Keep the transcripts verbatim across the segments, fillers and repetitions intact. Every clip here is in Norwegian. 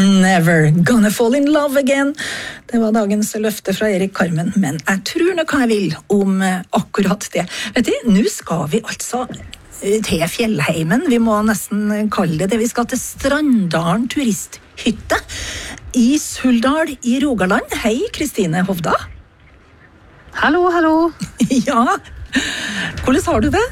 Never gonna fall in love again. Det var dagens løfte fra Erik Carmen, men jeg tror nok hva jeg vil om akkurat det. Vet du, nå skal vi altså til Fjellheimen. Vi må nesten kalle det det. Vi skal til Strandalen turisthytte i Suldal i Rogaland. Hei, Kristine Hovda. Hallo, hallo. Ja, hvordan har du det?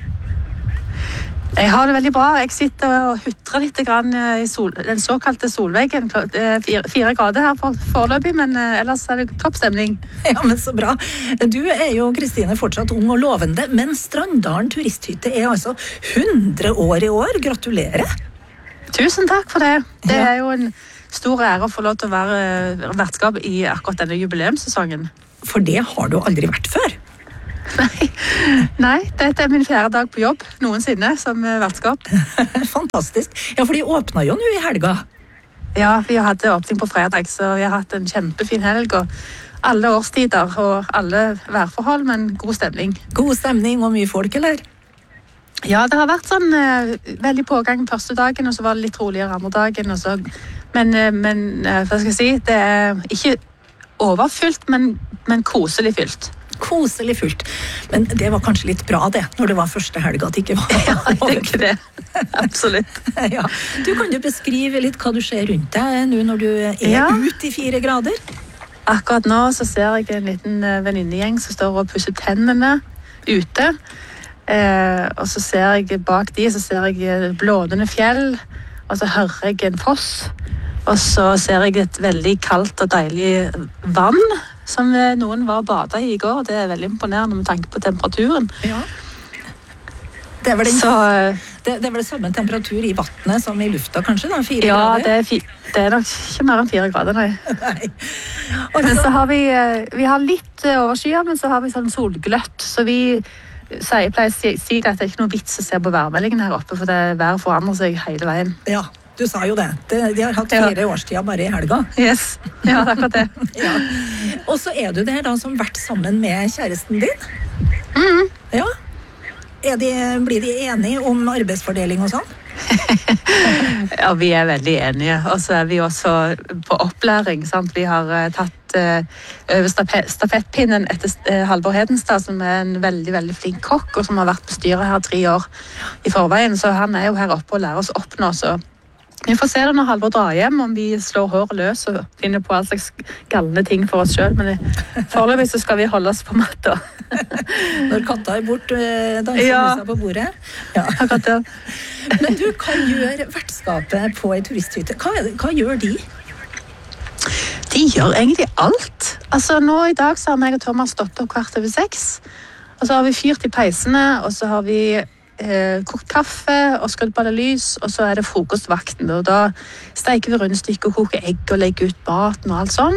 Jeg har det veldig bra. Jeg sitter og hutrer litt grann i sol, den såkalte solveggen. Fire, fire grader her for, foreløpig, men ellers er det toppstemning. Ja, men så bra. Du er jo, Kristine, fortsatt ung og lovende, men Strandalen turisthytte er altså hundre år i år. Gratulerer. Tusen takk for det. Det er jo en stor ære å få lov til å være vertskap i akkurat denne jubileumssesongen. For det har du aldri vært før. Nei, Nei, dette er min fjerde dag på jobb noensinne som vertskap. Fantastisk. Ja, for de åpnet jo nå i helga. Ja, vi hadde åpning på fredag, så vi har hatt en kjempefin helg, og alle årstider og alle værforhold, men god stemning. God stemning og mye folk, eller? Ja, det har vært sånn eh, veldig pågang første dagen, og så var det litt roligere andre dagen, og så, men, eh, men eh, hva skal jeg si, det er ikke overfylt, men, men koselig fylt. Koselig fullt. Men det var kanskje litt bra det, når det var første helga at det ikke var. Ja, jeg tenker det. Absolutt. Ja. Du kan jo beskrive litt hva du ser rundt deg nå når du er ja. Ute i fire grader. Akkurat nå så ser jeg en liten venninnegjeng som står og pusser tennene ute. Eh, og så ser jeg bak de, så ser jeg blånende fjell, og så hører jeg en foss. Og så ser jeg et veldig kaldt og deilig vann, som noen var og badet i i går. Det er veldig imponerende med tanke på temperaturen. Ja. Det er vel den, så, det, det er vel samme temperatur i vattnet som i lufta, kanskje? Da, fire ja, grader? det er, fi, det er nok ikke mer enn fire grader, nei. nei. Men så har vi, vi har litt overskyer, men så har vi sånn solgløtt. Så vi sier, pleier å si, si at det er ikke noe vits å se på værmeldingen her oppe, for det været forandrer seg hele veien. Ja. Du sa jo det. De, de har hatt fire ja. Årstider bare i helga. Yes, ja, akkurat det. ja. Og så er du der da som vært sammen med kjæresten din. Mm. Ja. Er de, blir de enige om arbeidsfordeling og sånn? Ja, vi er veldig enige. Og så er vi også på opplæring, sant? Vi har uh, tatt uh, over stafettpinnen etter uh, Halvor Hedenstad, som er en veldig, veldig flink kokk, og som har vært på styret her tre år i forveien. Så han er jo her oppe og lærer oss opp nå, så vi får se det når Halvor drar hjem, om vi slår håret løs og finner på all slags galne ting for oss selv. Men foreløpig så skal vi holde oss på matta. Når katta er bort, danser ja. Musa på bordet. Ja, akkurat det. Men du, hva gjør vertskapet på en turisthytte? Hva, er det, hva gjør de? De gjør egentlig alt. Altså nå i dag så har meg og Thomas stått opp kvart over seks. Og så har vi fyrt i peisene, og så har vi Eh, kokt kaffe og skrudd på alle lys, og så er det frokostvakten, og da steker vi rundstykker og koker egg og legger ut maten og alt sånn.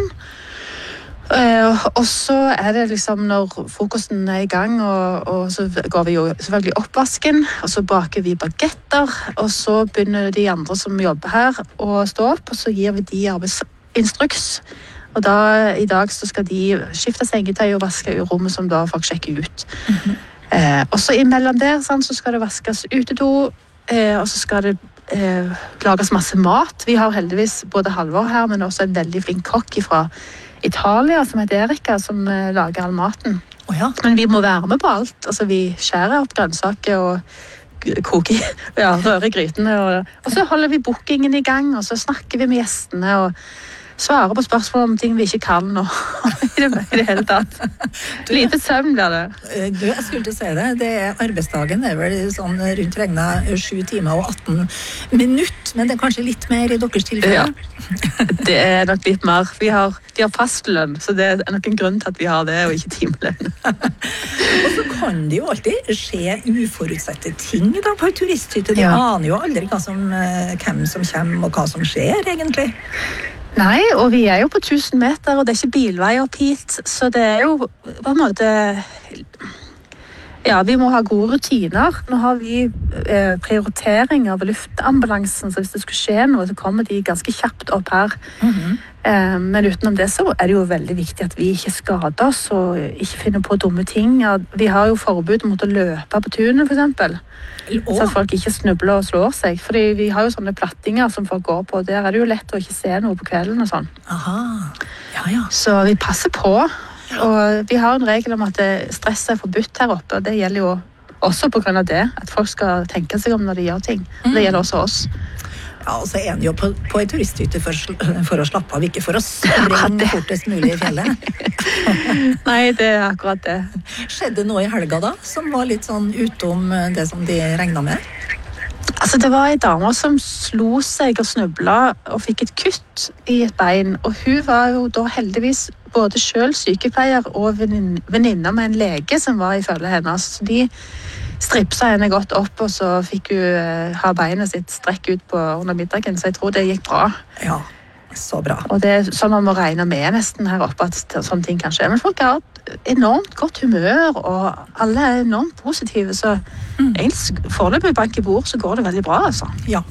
Eh, og så er det liksom når frokosten er i gang, og, og så går vi jo selvfølgelig oppvasken, og så baker vi bagetter, og så begynner de andre som jobber her å stå opp, og så gir vi de arbeidsinstruks. Og da, i dag så skal de skifte sengetøy og vaske rommet som da folk sjekker ut. Mm-hmm. Eh, og så imellom der sånn, så skal det vaskes utedo, eh, og så skal det eh, lages masse mat. Vi har heldigvis både Halvor her, men også en veldig flink kokk fra Italia som heter Erika, som eh, lager all maten. Oh, ja. Men vi må være med på alt. Altså, vi skjærer opp grønnsaker og koker, ja, rører grytene, og, og så holder vi bookingen i gang, og så snakker vi med gjestene, og svarer på spørsmål om ting vi ikke kan nå i, det, i det hele tatt. Du, lite søvn blir det. Du, jeg skulle til å si det. Det er arbeidsdagen, det er vel sånn rundt regnet sju timer og atten minutt, men det er kanskje litt mer i deres tilfelle? Ja, det er nok litt mer. Vi har, vi har fastlønn, så det er nok en grunn til at vi har det, og ikke timelønn. Og så kan det jo alltid skje uforutsette ting da på turisthytte. Du ja. Aner jo aldri hva som, hvem som kommer, og hva som skjer, egentlig. Nei, og vi er jo på tusen meter, og det er ikke bilvei opp hit, så det er jo på en måte Ja, vi må ha gode rutiner. Nå har vi eh, prioriteringer ved luftambulansen, så hvis det skulle skje noe, så kommer de ganske kjapt opp her. Mhm. Eh, men utenom det så er det jo veldig viktig at vi ikke skader oss og ikke finner på dumme ting. Ja, vi har jo forbud mot å løpe på tunet, for eksempel. Så at folk ikke snubler og slår seg. Fordi vi har jo sånne plattinger som folk går på, og der er det jo lett å ikke se noe på kvelden og sånn. Aha, ja, ja. Så vi passer på. Og vi har en regel om at det- stress er forbudt her oppe, og det gjelder jo også på grunn av det, at folk skal tenke seg om når de gjør ting. Det gjelder også oss. Ja, og så er en jo på, på en turisthytte for, for å slappe av, ikke for å sprenge fortest mulig i fjellet. Nei, det er akkurat det. Skjedde noe i helga da, som var litt sånn utom det som de regnet med? Altså, det var en dame som slo seg og snublet og fikk et kutt i et bein, og hun var jo da heldigvis både selv sykepleier og vennin- venninne med en lege som var i følge hennes. Så de stripsa henne godt opp, og så fikk hun eh, ha beinet sitt strekk ut på under middagen, så jeg tror det gikk bra. Ja, så bra. Og det er sånn man må regne med nesten her oppe at det- sånne ting kan skje. Men folk har et enormt godt humør, og alle er enormt positive, så egentlig foreløpig bank i bord så går det veldig bra, altså. Ja.